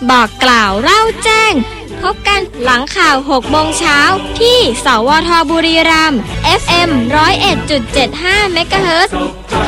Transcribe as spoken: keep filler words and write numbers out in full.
บอกกล่าวเล่าแจ้งพบกันหลังข่าวหกโมงเช้าที่สวทบุรีรัมย์ เอฟ เอ็ม หนึ่งศูนย์เอ็ดจุดเจ็ดห้า เมกะเฮิรตซ์